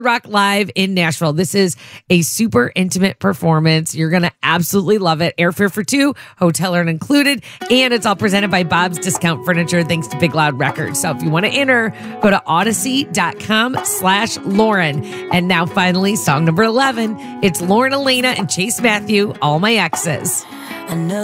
Rock Live in Nashville. This is a super intimate performance. You're going to absolutely love it. Airfare for two, hotel are included, and it's all presented by Bob's Discount Furniture thanks to Big Loud Records. So if you want to enter, go to odyssey.com/Lauren. And now finally, song number 11. It's Lauren Elena and Chase Matthew, All My Exes.